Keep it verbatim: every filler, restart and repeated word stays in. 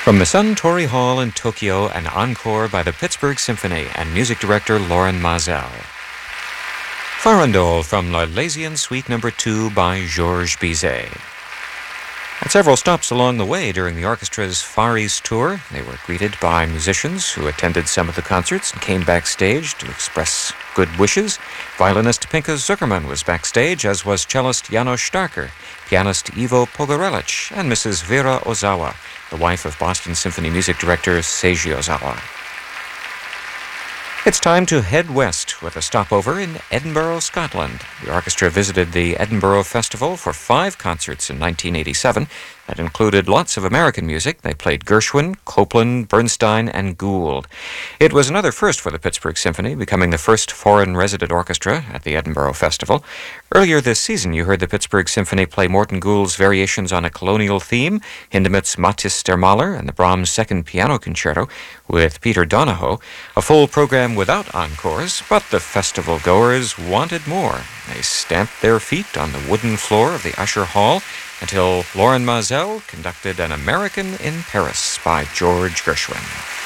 From the Suntory Hall in Tokyo, an encore by the Pittsburgh Symphony and music director Loren Maazel. Farandole from L'Arlésienne Suite Number two by Georges Bizet. At several stops along the way during the orchestra's Far East tour, they were greeted by musicians who attended some of the concerts and came backstage to express good wishes. Violinist Pinka Zuckerman was backstage, as was cellist Janos Starker, pianist Ivo Pogorelic, and Missus Vera Ozawa, the wife of Boston Symphony music director Seiji Ozawa. It's time to head west with a stopover in Edinburgh, Scotland. The orchestra visited the Edinburgh Festival for five concerts in nineteen eighty-seven. That included lots of American music. They played Gershwin, Copland, Bernstein, and Gould. It was another first for the Pittsburgh Symphony, becoming the first foreign resident orchestra at the Edinburgh Festival. Earlier this season, you heard the Pittsburgh Symphony play Morton Gould's variations on a colonial theme, Hindemith's Mathis der Maler, and the Brahms' Second Piano Concerto with Peter Donahoe. A full program without encores, but the festival goers wanted more. They stamped their feet on the wooden floor of the Usher Hall until Loren Maazel conducted An American in Paris by George Gershwin.